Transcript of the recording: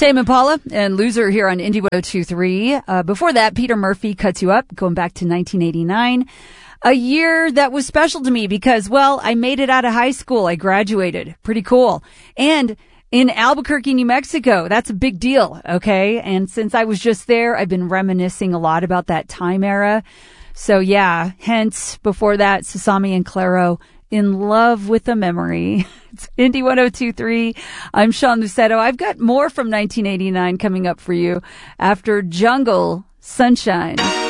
Tame Impala and Loser here on Indie 102.3. Before that, Peter Murphy, Cuts You Up, going back to 1989. A year that was special to me because, well, I made it out of high school. I graduated. Pretty cool. And in Albuquerque, New Mexico. That's a big deal, okay? And since I was just there, I've been reminiscing a lot about that time era. So yeah, hence, before that, Sasami and Claro, In Love with a Memory. It's Indie 102.3. I'm Sean Lucetto. I've got more from 1989 coming up for you after Jungle Sunshine.